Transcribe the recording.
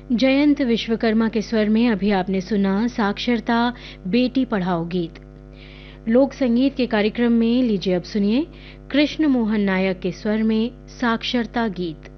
जयंत विश्वकर्मा के स्वर में अभी आपने सुना साक्षरता बेटी पढ़ाओ गीत। लोक संगीत के कार्यक्रम में लीजिए अब सुनिए कृष्ण मोहन नायक के स्वर में साक्षरता गीत।